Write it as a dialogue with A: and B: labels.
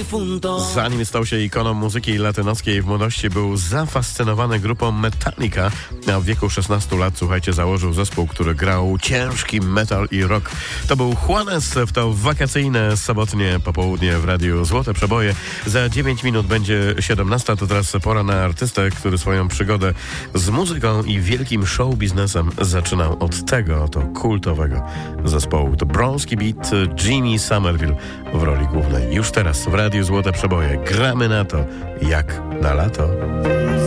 A: difunto.
B: Zanim stał się ikoną muzyki latynoskiej, w młodości był zafascynowany grupą Metallica, a w wieku 16 lat, słuchajcie, założył zespół, który grał ciężki metal i rock. To był Juanes w to wakacyjne sobotnie popołudnie w Radiu Złote Przeboje. Za 9 minut będzie 17, to teraz pora na artystę, który swoją przygodę z muzyką i wielkim show biznesem zaczynał od tego oto kultowego zespołu. To Bronski Beat, Jimmy Somerville w roli głównej. Już teraz w Radiu Złote Przeboje gramy na to jak na lato.